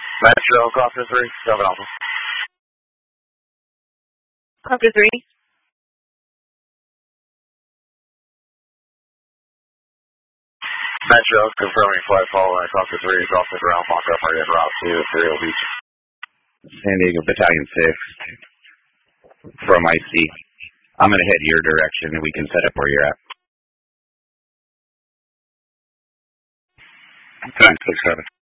Metro, Cluster 3, 7 Alpha. Cluster 3. Metro, confirming flight following Cluster 3, crossing ground, lock up target route 2, 3 Beach. San Diego Battalion 6 from IC. I'm going to head your direction and we can set up where you're at. 967.